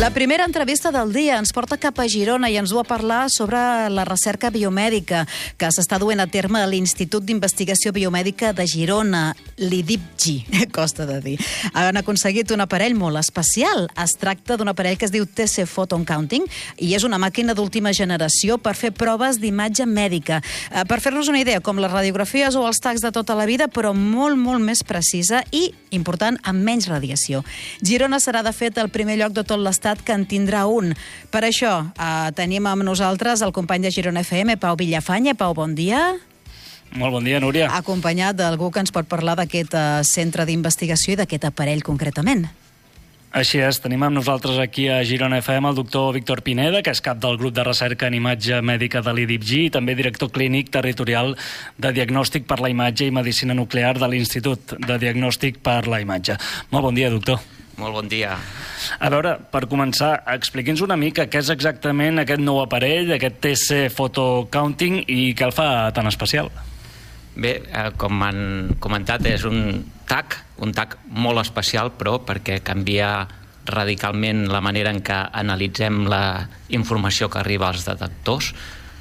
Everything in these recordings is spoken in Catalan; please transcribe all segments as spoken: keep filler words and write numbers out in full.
La primera entrevista del dia ens porta cap a Girona i ens du a parlar sobre la recerca biomèdica que s'està duent a terme a l'Institut d'Investigació Biomèdica de Girona, l'I D I B G, costa de dir. Han aconseguit un aparell molt especial. Es tracta d'un aparell que es diu T C Photon Counting i és una màquina d'última generació per fer proves d'imatge mèdica. Per fer-nos una idea, com les radiografies o els tacs de tota la vida, però molt, molt més precisa i, important, amb menys radiació. Girona serà, de fet, el primer lloc de tot l'estat que en tindrà un. Per això eh, tenim amb nosaltres el company de Girona F M, Pau Villafanya. Pau, bon dia. Molt bon dia, Núria. Acompanyat d'algú que ens pot parlar d'aquest eh, centre d'investigació i d'aquest aparell concretament. Així és, tenim amb nosaltres aquí a Girona F M el doctor Víctor Pineda, que és cap del grup de recerca en imatge mèdica de l'I D I B G i també director clínic territorial de diagnòstic per la imatge i medicina nuclear de l'Institut de Diagnòstic per la Imatge. Molt bon dia, doctor. Molt bon dia. A veure, per començar, expliqui'ns una mica què és exactament aquest nou aparell, aquest T C Photon Counting, i què el fa tan especial. Bé, eh, com han comentat, és un T A C, un T A C molt especial, però perquè canvia radicalment la manera en què analitzem la informació que arriba als detectors.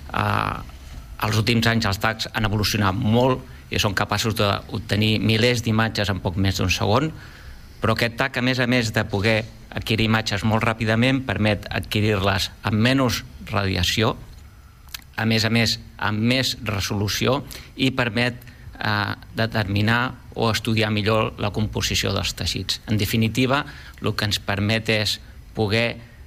Eh, els últims anys els T A Cs han evolucionat molt i són capaços d'obtenir milers d'imatges en poc més d'un segon, però aquest T A C, a més a més de poder adquirir imatges molt ràpidament, permet adquirir-les amb menys radiació, a més a més amb més resolució, i permet eh, determinar o estudiar millor la composició dels teixits. En definitiva, el que ens permet és poder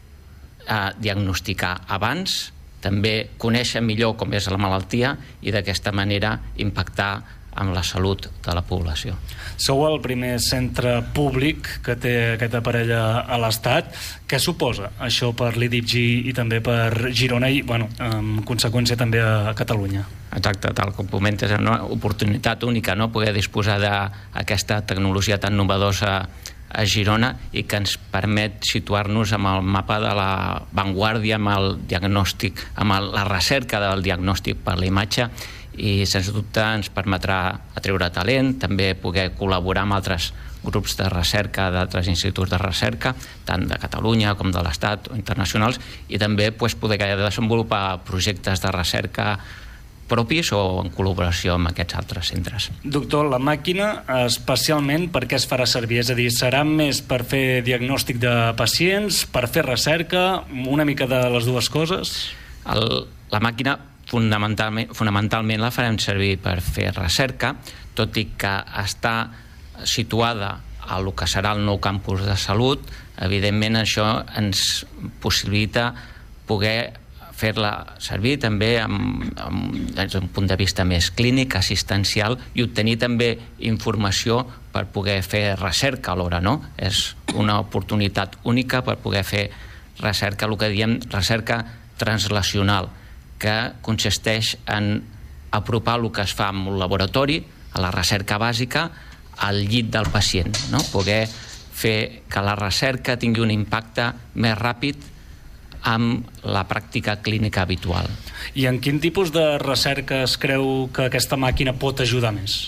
eh, diagnosticar abans, també conèixer millor com és la malaltia i d'aquesta manera impactar amb la salut de la població. Sou el primer centre públic que té aquest aparell a l'Estat. Què suposa això per l'I D I B G i també per Girona i, bueno, en conseqüència també a Catalunya? Exacte, tal com comentes, és una oportunitat única, no?, poder disposar d'aquesta tecnologia tan novedosa a Girona i que ens permet situar-nos amb el mapa de la vanguardia, amb el diagnòstic, amb la recerca del diagnòstic per la imatge, i sens dubte ens permetrà atreure talent, també poder col·laborar amb altres grups de recerca d'altres instituts de recerca, tant de Catalunya com de l'Estat o internacionals, i també pues, poder desenvolupar projectes de recerca propis o en col·laboració amb aquests altres centres. Doctor, la màquina especialment per què es farà servir? És a dir, serà més per fer diagnòstic de pacients, per fer recerca, una mica de les dues coses? El, la màquina Fonamentalment, fonamentalment la farem servir per fer recerca, tot i que està situada a lo que serà el nou campus de salut. Evidentment això ens possibilita poder fer-la servir també amb, amb, des d'un punt de vista més clínic, assistencial, i obtenir també informació per poder fer recerca alhora, no? És una oportunitat única per poder fer recerca, el que diem recerca translacional, que consisteix en apropar el que es fa en un laboratori, a la recerca bàsica, al llit del pacient, no? Poder fer que la recerca tingui un impacte més ràpid amb la pràctica clínica habitual. I en quin tipus de recerca es creu que aquesta màquina pot ajudar més?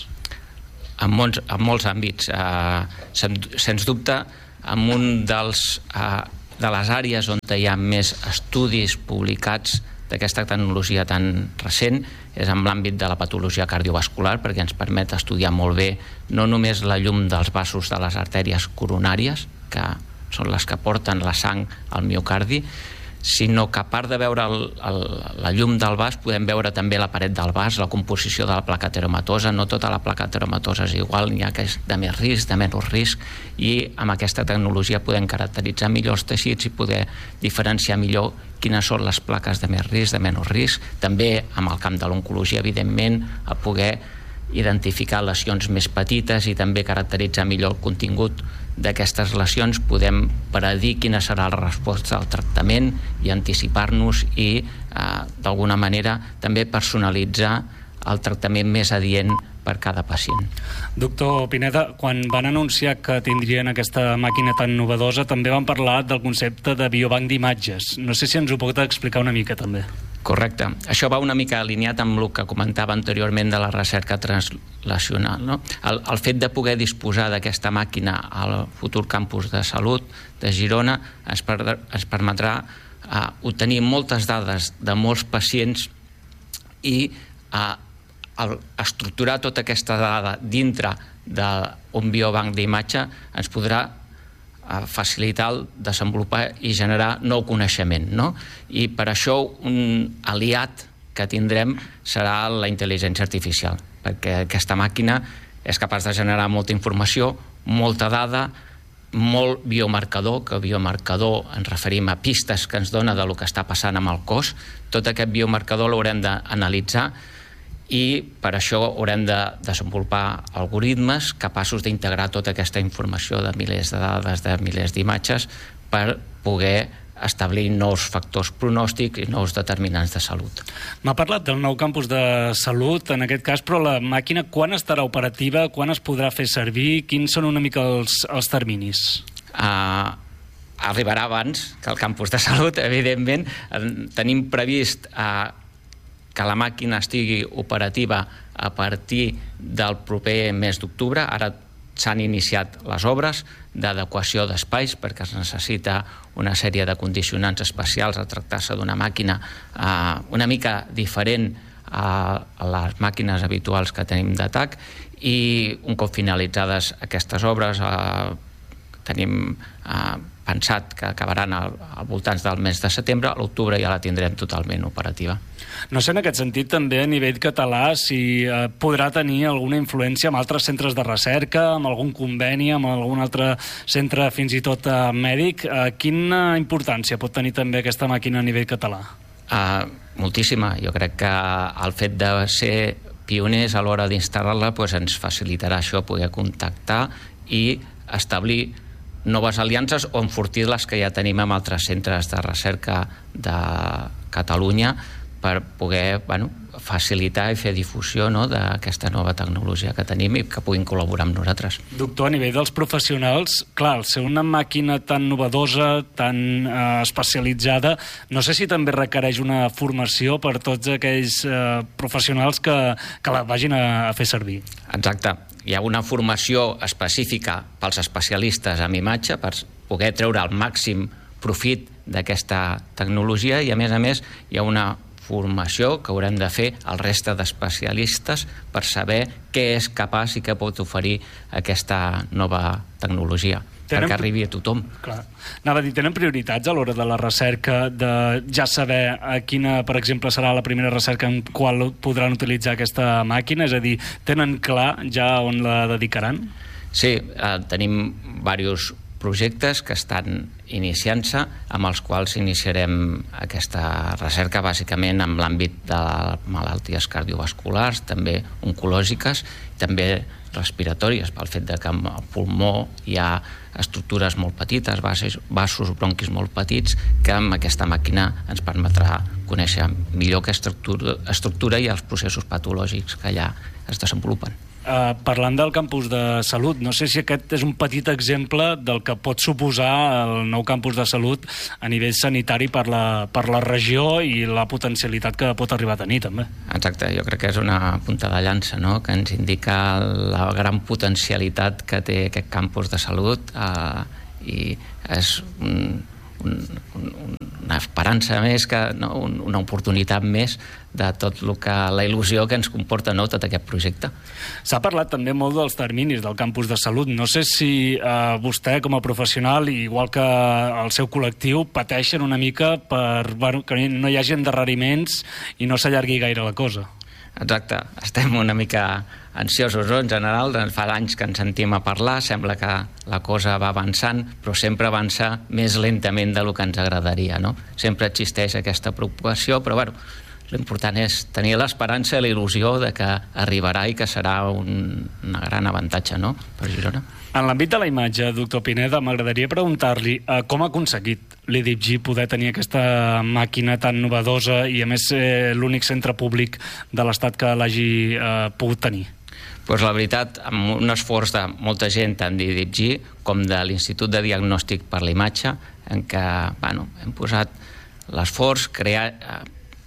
En molts, en molts àmbits. Eh, sens, sens dubte, en un dels, eh, de les àrees on hi ha més estudis publicats d'aquesta tecnologia tan recent és en l'àmbit de la patologia cardiovascular, perquè ens permet estudiar molt bé no només la llum dels vasos de les artèries coronàries, que són les que porten la sang al miocardi, sinó que a part de veure el, el, la llum del vas, podem veure també la paret del vas, la composició de la placa ateromatosa. No tota la placa ateromatosa és igual, n'hi ha que és de més risc, de menys risc, i amb aquesta tecnologia podem caracteritzar millor els teixits i poder diferenciar millor quines són les plaques de més risc, de menys risc. També amb el camp de l'oncologia, evidentment, a poder identificar lesions més petites i també caracteritzar millor el contingut d'aquestes lesions. Podem predir quina serà la resposta al tractament i anticipar-nos i, eh, d'alguna manera, també personalitzar el tractament més adient per cada pacient. Doctor Pineda, quan van anunciar que tindrien aquesta màquina tan novedosa, també van parlar del concepte de biobanc d'imatges. No sé si ens ho pot explicar una mica, també. Correcte. Això va una mica alineat amb el que comentava anteriorment de la recerca translacional, no? El, el fet de poder disposar d'aquesta màquina al futur campus de salut de Girona ens, per, ens permetrà uh, obtenir moltes dades de molts pacients i uh, el, estructurar tota aquesta dada dintre d'un biobanc d'imatge ens podrà a facilitar el desenvolupar i generar nou coneixement, no? I per això un aliat que tindrem serà la intel·ligència artificial, perquè aquesta màquina és capaç de generar molta informació, molta dada, molt biomarcador, que biomarcador ens referim a pistes que ens dona de lo que està passant amb el cos. Tot aquest biomarcador l'haurem d'analitzar i per això haurem de desenvolupar algoritmes capaços d'integrar tota aquesta informació de milers de dades, de milers d'imatges, per poder establir nous factors pronòstics i nous determinants de salut. M'ha parlat del nou campus de salut, en aquest cas, però la màquina quan estarà operativa, quan es podrà fer servir, quins són una mica els, els terminis? Uh, arribarà abans que el campus de salut, evidentment. Tenim previst uh, que la màquina estigui operativa a partir del proper mes d'octubre. Ara s'han iniciat les obres d'adequació d'espais perquè es necessita una sèrie de condicionants especials a tractar-se d'una màquina eh, una mica diferent a les màquines habituals que tenim d'A T A C, i un cop finalitzades aquestes obres eh, tenim eh, pensat que acabaran al, al voltants del mes de setembre. A l'octubre ja la tindrem totalment operativa. No sé, en aquest sentit, també a nivell català, si eh, podrà tenir alguna influència amb altres centres de recerca, amb algun conveni, amb algun altre centre, fins i tot eh, mèdic. Eh, quina importància pot tenir també aquesta màquina a nivell català? Uh, moltíssima. Jo crec que el fet de ser pioners a l'hora d'instal·lar-la pues, ens facilitarà això, poder contactar i establir noves aliances o enfortir les que ja tenim amb altres centres de recerca de Catalunya per poder bueno, facilitar i fer difusió, no, d'aquesta nova tecnologia que tenim i que puguin col·laborar amb nosaltres. Doctor, a nivell dels professionals, clar, al ser una màquina tan novedosa, tan eh, especialitzada, no sé si també requereix una formació per tots aquells eh, professionals que, que la vagin a, a fer servir. Exacte. Hi ha una formació específica pels especialistes en imatge per poder treure el màxim profit d'aquesta tecnologia i, a més a més, hi ha una formació que haurem de fer el reste d'especialistes per saber què és capaç i què pot oferir aquesta nova tecnologia, tenen... perquè arribi a tothom. Clar. Anava a dir, tenen prioritats a l'hora de la recerca, de ja saber a quina, per exemple, serà la primera recerca en qual podran utilitzar aquesta màquina? És a dir, tenen clar ja on la dedicaran? Sí, eh, tenim diversos projectes que estan iniciant-se, amb els quals iniciarem aquesta recerca bàsicament en l'àmbit de malalties cardiovasculars, també oncològiques, també respiratòries, pel fet de que en el pulmó hi ha estructures molt petites, vasos, vasos bronquis molt petits, que amb aquesta màquina ens permetrà conèixer millor aquesta estructura, estructura i els processos patològics que allà es desenvolupen. Uh, parlant del campus de salut, no sé si aquest és un petit exemple del que pot suposar el nou campus de salut a nivell sanitari per la, per la regió i la potencialitat que pot arribar a tenir, també. Exacte, jo crec que és una punta de llança, no?, que ens indica la gran potencialitat que té aquest campus de salut uh, i és un, un, un, una esperança més, que, no? un, una oportunitat més de tot el que, la il·lusió que ens comporta, no?, tot aquest projecte. S'ha parlat també molt dels terminis del campus de salut. No sé si eh, vostè, com a professional, igual que el seu col·lectiu, pateixen una mica per bueno, que no hi hagi endarreriments i no s'allargui gaire la cosa. Exacte. Estem una mica ansiosos, no?, en general. Fa anys que ens sentim a parlar, sembla que la cosa va avançant, però sempre avança més lentament del que ens agradaria, no? Sempre existeix aquesta preocupació, però bueno, l'important és tenir l'esperança i la il·lusió de que arribarà i que serà un, un gran avantatge, no?, per Girona. En l'àmbit de la imatge, doctor Pineda, m'agradaria preguntar-li eh, com ha aconseguit l'I D I P G poder tenir aquesta màquina tan novedosa i, a més, eh, l'únic centre públic de l'Estat que l'hagi eh, pogut tenir? Pues la veritat, amb un esforç de molta gent, tant d'I D I P G com de l'Institut de Diagnòstic per la Imatge, en què bueno, hem posat l'esforç, crear... Eh,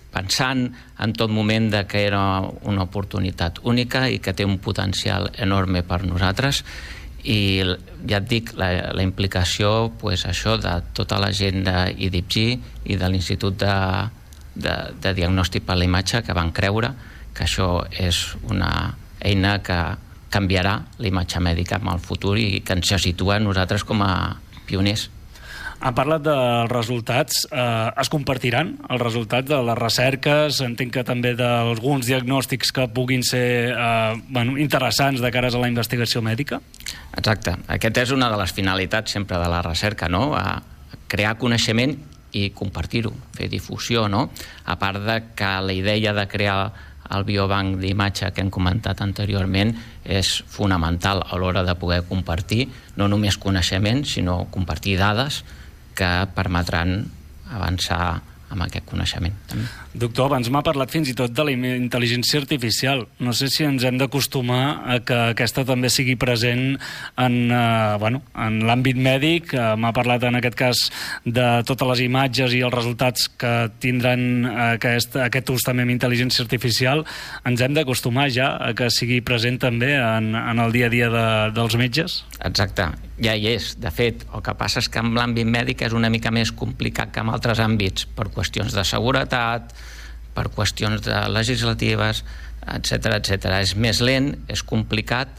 pensant en tot moment de que era una oportunitat única i que té un potencial enorme per nosaltres. I ja et dic, la, la implicació, pues, això de tota la gent d'I D I P G i de l'Institut de, de, de Diagnòstic per la Imatge, que van creure que això és una eina que canviarà la imatge mèdica en el futur i que ens situa a nosaltres com a pioners. Han parlat dels resultats. Eh, es compartiran els resultats de les recerques? Entenc que també d'alguns diagnòstics que puguin ser eh, bueno, interessants de cares a la investigació mèdica? Exacte. Aquesta és una de les finalitats sempre de la recerca, no? A crear coneixement i compartir-ho, fer difusió, no? A part de que la idea de crear el biobanc d'imatge que hem comentat anteriorment és fonamental a l'hora de poder compartir no només coneixement, sinó compartir dades que permetran avançar amb aquest coneixement. Doctor, abans m'ha parlat fins i tot de la intel·ligència artificial. No sé si ens hem d'acostumar a que aquesta també sigui present en, eh, bueno, en l'àmbit mèdic. Eh, m'ha parlat en aquest cas de totes les imatges i els resultats que tindran aquest, aquest ús també amb intel·ligència artificial. Ens hem d'acostumar ja a que sigui present també en, en el dia a dia de, dels metges? Exacte, ja hi és. De fet, el que passa és que en l'àmbit mèdic és una mica més complicat que en altres àmbits, per qüestions de seguretat, per qüestions de legislatives, etcètera, etcètera. És més lent, és complicat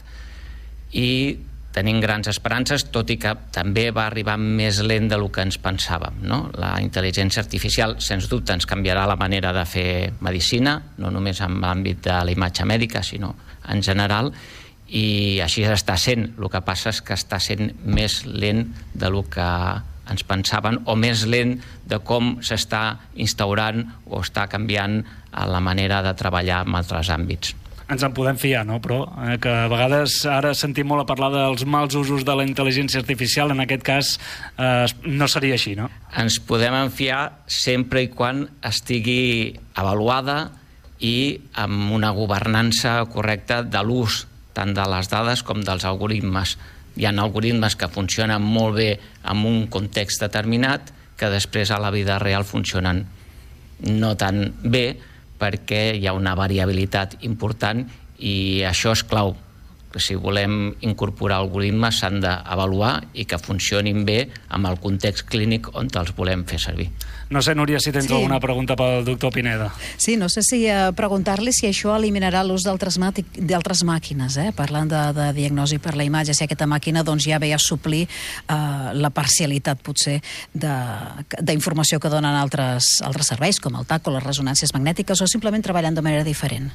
i tenim grans esperances, tot i que també va arribar més lent del que ens pensàvem, no? La intel·ligència artificial, sens dubte, ens canviarà la manera de fer medicina, no només en l'àmbit de la imatge mèdica, sinó en general, i així està sent. El que passa és que està sent més lent del que ens pensaven, o més lent de com s'està instaurant o està canviant la manera de treballar en altres àmbits. Ens en podem fiar, no? Però eh, que a vegades ara sentim molt a parlar dels mals usos de la intel·ligència artificial, en aquest cas eh, no seria així, no? Ens podem enfiar sempre i quan estigui avaluada i amb una governança correcta de l'ús tant de les dades com dels algoritmes. Hi ha algoritmes que funcionen molt bé en un context determinat que després a la vida real funcionen no tan bé perquè hi ha una variabilitat important i això és clau. Si volem incorporar algoritmes s'han d'avaluar i que funcionin bé amb el context clínic on els volem fer servir. No sé, Núria, si tens sí. alguna pregunta pel doctor Pineda. Sí, no sé si eh, preguntar-li si això eliminarà l'ús d'altres màquines, eh? Parlant de, de diagnosi per la imatge, si aquesta màquina doncs, ja ve a suplir eh, la parcialitat, potser, d'informació que donen altres, altres serveis, com el T A C o les ressonàncies magnètiques, o simplement treballant de manera diferent?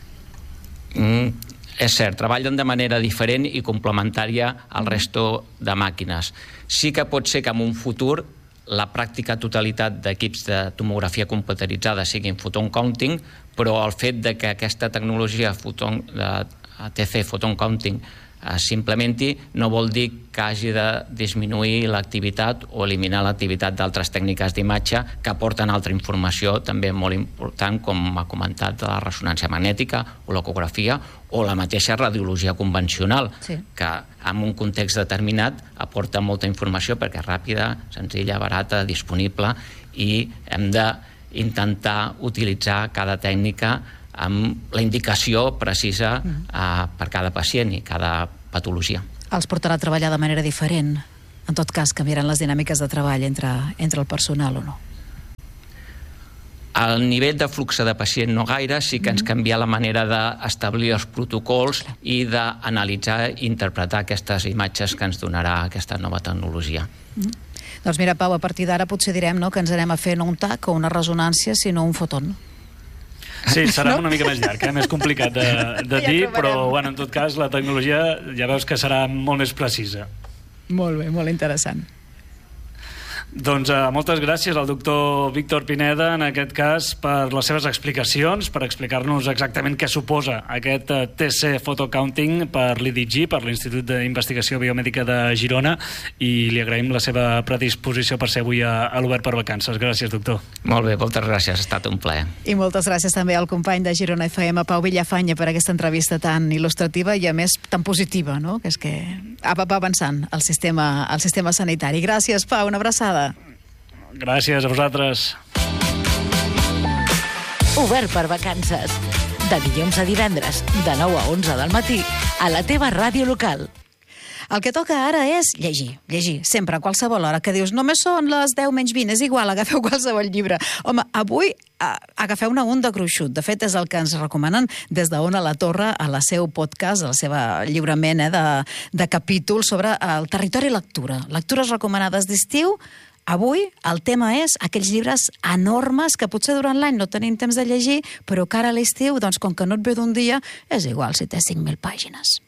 Mm, és cert, treballen de manera diferent i complementària al resto de màquines. Sí que pot ser que en un futur la pràctica totalitat d'equips de tomografia computeritzada siguin photon counting, però el fet de que aquesta tecnologia photon, de T C photon counting s'implementi no vol dir que hagi de disminuir l'activitat o eliminar l'activitat d'altres tècniques d'imatge que aporten altra informació també molt important, com ha comentat, de la ressonància magnètica o l'ecografia o la mateixa radiologia convencional, sí. que en un context determinat aporta molta informació perquè és ràpida, senzilla, barata, disponible, i hem d'intentar utilitzar cada tècnica amb la indicació precisa uh, per cada pacient i cada patologia. Els portarà a treballar de manera diferent? En tot cas, canviaran les dinàmiques de treball entre, entre el personal o no? Al nivell de flux de pacient no gaire, sí que ens canvia la manera d'establir els protocols i d'analitzar i interpretar aquestes imatges que ens donarà aquesta nova tecnologia. Mm. Doncs mira, Pau, a partir d'ara potser direm no, que ens anem a fer no un T A C o una ressonància, sinó un foton. Sí, serà no? una mica més llarg, eh? Més complicat de, de ja dir, però bueno, en tot cas la tecnologia ja veus que serà molt més precisa. Molt bé, molt interessant. Doncs uh, moltes gràcies al doctor Víctor Pineda, en aquest cas, per les seves explicacions, per explicar-nos exactament què suposa aquest uh, T C Photocounting per l'I D I P G, per l'Institut d'Investigació Biomèdica de Girona, i li agraïm la seva predisposició per ser avui a, a l'Obert per Vacances. Gràcies, doctor. Molt bé, moltes gràcies, ha estat un plaer. I moltes gràcies també al company de Girona F M, Pau Villafanya, per aquesta entrevista tan il·lustrativa i, a més, tan positiva, no? Que és que va avançant el sistema, el sistema sanitari. Gràcies, Pau, una abraçada. Gràcies a vosaltres. obert per vacances. De dilluns a divendres, de nou a onze del matí, a la teva ràdio local. El que toca ara és llegir, llegir, sempre, a qualsevol hora, que dius, només són les deu menys vint, és igual, agafeu qualsevol llibre. Home, avui a, agafeu una un de gruixut, de fet és el que ens recomanen des d'Ona la Torre a la seu podcast, a la seva lliurament eh, de, de capítols sobre el territori i lectura. Lectures recomanades d'estiu. Avui el tema és aquells llibres enormes que potser durant l'any no tenim temps de llegir, però que ara a l'estiu, doncs com que no et ve d'un dia, és igual si té cinc mil pàgines.